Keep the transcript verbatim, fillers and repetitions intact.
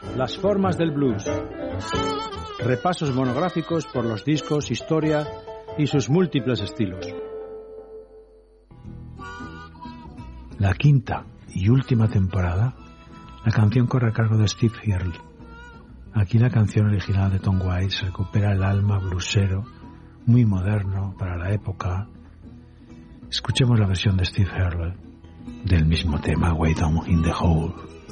Las formas del blues. Repasos monográficos por los discos, historia y sus múltiples estilos. La quinta y última temporada, la canción corre a cargo de Steve Earle. Aquí la canción original de Tom Waits recupera el alma bluesero, muy moderno para la época. Escuchemos la versión de Steve Earle del mismo tema, Way Down in the Hole.